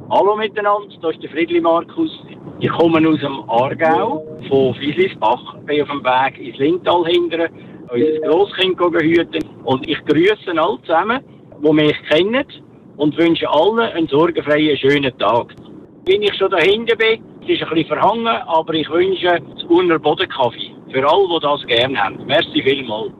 Hallo miteinander, hier ist der Friedli Markus. Ich komme aus dem Aargau, von Fieslisbach, bin auf dem Weg ins Lintal hindern, unser Grosskind hüten. Und ich grüße alle zusammen, die mich kennen, und wünsche allen einen sorgenfreien, schönen Tag. Wenn ich schon dahinter bin, es ist ein bisschen verhangen, aber ich wünsche das Urner Bodenkaffee für alle, die das gerne haben. Merci vielmals.